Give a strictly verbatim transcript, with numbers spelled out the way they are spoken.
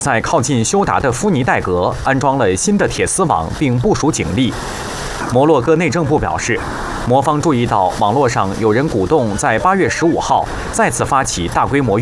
在靠近休达的夫尼戴格安装了新的铁丝网，并部署警力。摩洛哥内政部表示，摩方注意到网络上有人鼓动在八月十五号再次发起大规模